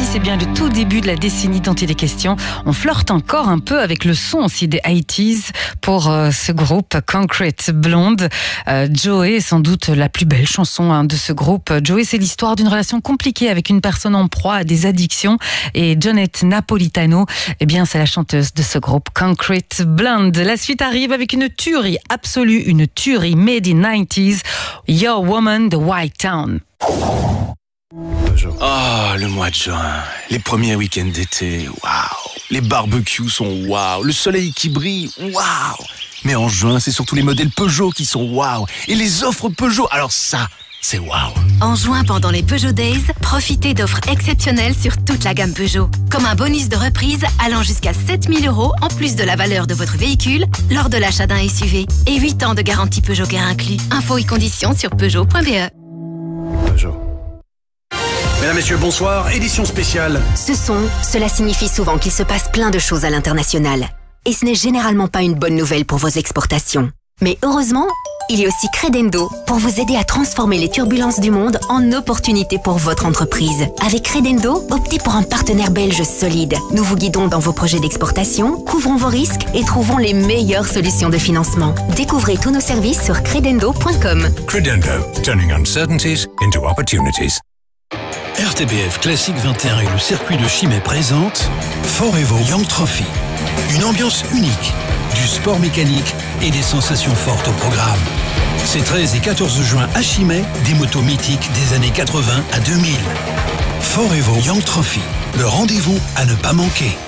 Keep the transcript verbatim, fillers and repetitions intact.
c'est bien le tout début de la décennie dont il est question. On flirte encore un peu avec le son aussi des quatre-vingt-dix pour euh, ce groupe Concrete Blonde. Euh, Joey est sans doute la plus belle chanson hein, de ce groupe. Joey, c'est l'histoire d'une relation compliquée avec une personne en proie à des addictions. Et Jonette Napolitano, eh bien, c'est la chanteuse de ce groupe Concrete Blonde. La suite arrive avec une tuerie absolue, une tuerie made in nineties. Your Woman, The White Town. Ah, oh, le mois de juin, les premiers week-ends d'été, waouh. Les barbecues sont waouh, le soleil qui brille, waouh. Mais en juin, c'est surtout les modèles Peugeot qui sont waouh. Et les offres Peugeot, alors ça, c'est waouh. En juin, pendant les Peugeot Days, profitez d'offres exceptionnelles sur toute la gamme Peugeot. Comme un bonus de reprise allant jusqu'à sept mille euros en plus de la valeur de votre véhicule lors de l'achat d'un S U V. Et huit ans de garantie Peugeot Care inclus. Infos et conditions sur peugeot point b e. Peugeot. Mesdames, Messieurs, bonsoir. Édition spéciale. Ce son, cela signifie souvent qu'il se passe plein de choses à l'international. Et ce n'est généralement pas une bonne nouvelle pour vos exportations. Mais heureusement, il y a aussi Credendo pour vous aider à transformer les turbulences du monde en opportunités pour votre entreprise. Avec Credendo, optez pour un partenaire belge solide. Nous vous guidons dans vos projets d'exportation, couvrons vos risques et trouvons les meilleures solutions de financement. Découvrez tous nos services sur credendo point com. Credendo, turning uncertainties into opportunities. R T B F Classique vingt et un et le circuit de Chimay présentent Forevo Young Trophy. Une ambiance unique, du sport mécanique et des sensations fortes au programme. Ces treize et quatorze juin à Chimay, des motos mythiques des années quatre-vingts à deux mille. Forevo Young Trophy, le rendez-vous à ne pas manquer.